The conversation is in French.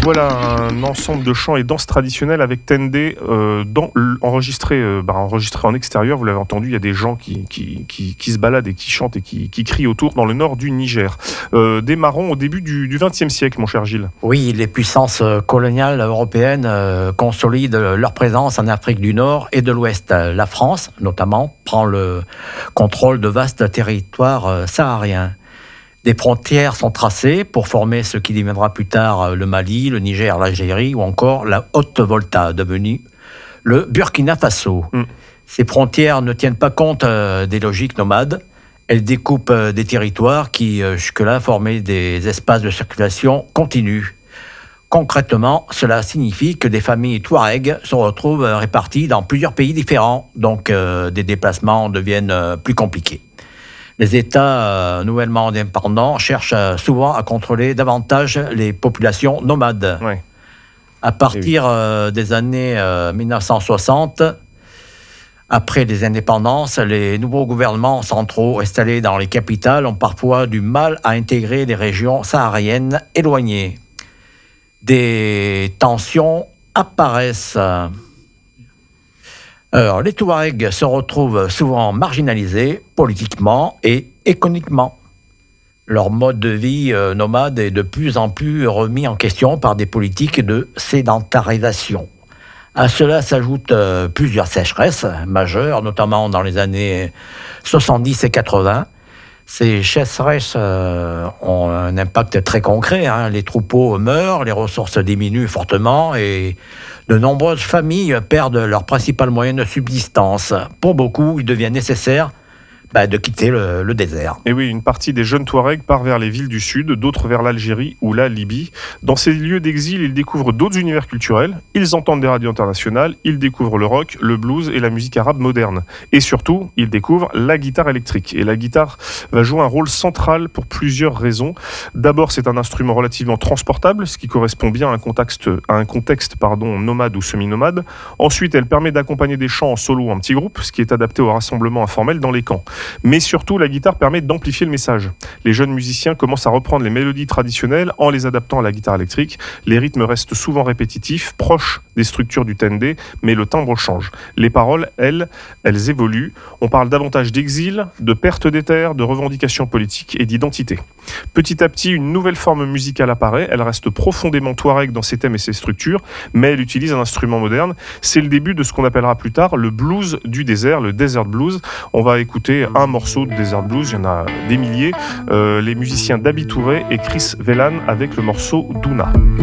voilà un ensemble de chants et danses traditionnelles avec Tendé enregistré en extérieur. Vous l'avez entendu, il y a des gens qui se baladent et qui chantent et qui crient autour dans le nord du Niger. Démarrons au début du XXe siècle, mon cher Gilles. Oui, les puissances coloniales européennes consolident leur présence en Afrique du Nord et de l'Ouest. La France, notamment, prend le contrôle de vastes territoires sahariens. Des frontières sont tracées pour former ce qui deviendra plus tard le Mali, le Niger, l'Algérie ou encore la Haute-Volta, devenue le Burkina Faso. Ces frontières ne tiennent pas compte des logiques nomades. Elles découpent des territoires qui, jusque-là, formaient des espaces de circulation continue. Concrètement, cela signifie que des familles touaregs se retrouvent réparties dans plusieurs pays différents, donc des déplacements deviennent plus compliqués. Les États nouvellement indépendants cherchent souvent à contrôler davantage les populations nomades. Ouais. À partir des années 1960, après les indépendances, les nouveaux gouvernements centraux installés dans les capitales ont parfois du mal à intégrer les régions sahariennes éloignées. Des tensions apparaissent. Alors, les Touaregs se retrouvent souvent marginalisés politiquement et économiquement. Leur mode de vie nomade est de plus en plus remis en question par des politiques de sédentarisation. À cela s'ajoutent plusieurs sécheresses majeures, notamment dans les années 70 et 80. Ces sécheresses ont un impact très concret. Les troupeaux meurent, les ressources diminuent fortement et de nombreuses familles perdent leur principal moyen de subsistance. Pour beaucoup, il devient nécessaire de quitter le désert. Et oui, une partie des jeunes Touaregs part vers les villes du sud, d'autres vers l'Algérie ou la Libye. Dans ces lieux d'exil, ils découvrent d'autres univers culturels, ils entendent des radios internationales, ils découvrent le rock, le blues et la musique arabe moderne. Et surtout, ils découvrent la guitare électrique. Et la guitare va jouer un rôle central pour plusieurs raisons. D'abord, c'est un instrument relativement transportable, ce qui correspond bien à un contexte nomade ou semi-nomade. Ensuite, elle permet d'accompagner des chants en solo ou en petits groupes, ce qui est adapté au rassemblement informel dans les camps. Mais surtout, la guitare permet d'amplifier le message. Les jeunes musiciens commencent à reprendre les mélodies traditionnelles en les adaptant à la guitare électrique. Les rythmes restent souvent répétitifs, proches des structures du tendé, mais le timbre change. Les paroles, elles évoluent. On parle davantage d'exil, de perte des terres, de revendications politiques et d'identité. Petit à petit, une nouvelle forme musicale apparaît. Elle reste profondément touareg dans ses thèmes et ses structures, mais elle utilise un instrument moderne. C'est le début de ce qu'on appellera plus tard le blues du désert, le desert blues. On va écouter un morceau de desert blues, il y en a des milliers. Les musiciens Dabi Touré et Chris Velan avec le morceau Douna.